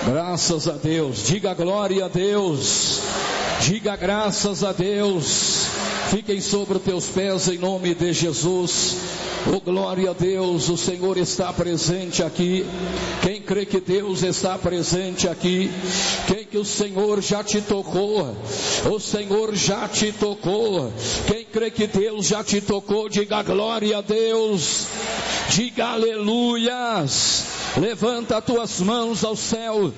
Graças a Deus. Diga glória a Deus. Diga graças a Deus. Fiquem sobre os teus pés em nome de Jesus. Oh, glória a Deus, o Senhor está presente aqui. Quem crê que Deus está presente aqui? Quem que o Senhor já te tocou? O Senhor já te tocou. Quem crê que Deus já te tocou, diga glória a Deus. Diga aleluias. Levanta as tuas mãos ao céu